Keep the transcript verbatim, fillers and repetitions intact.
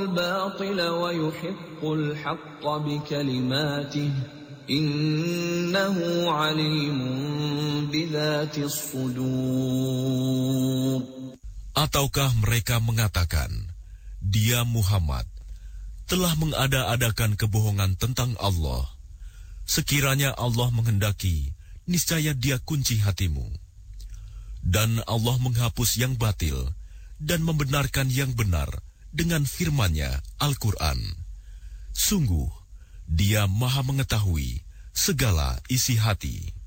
الباطل ويحق الحق بكلماته إنه عليم بذات الصدور. Ataukah mereka mengatakan, dia Muhammad telah mengada-adakan kebohongan tentang Allah. Sekiranya Allah menghendaki, niscaya dia kunci hatimu. Dan Allah menghapus yang batil dan membenarkan yang benar dengan firman-Nya Al-Quran. Sungguh, dia maha mengetahui segala isi hati.